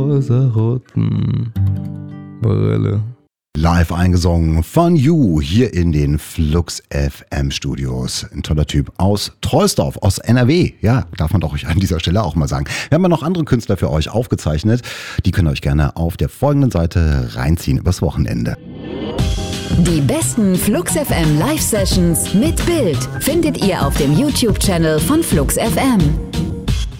rosaroten Brille. Live eingesungen von You hier in den Flux FM Studios. Ein toller Typ aus Troisdorf, aus NRW. Ja, darf man doch euch an dieser Stelle auch mal sagen. Wir haben ja noch andere Künstler für euch aufgezeichnet. Die könnt ihr euch gerne auf der folgenden Seite reinziehen übers Wochenende. Die besten Flux FM Live Sessions mit Bild findet ihr auf dem YouTube-Channel von Flux FM.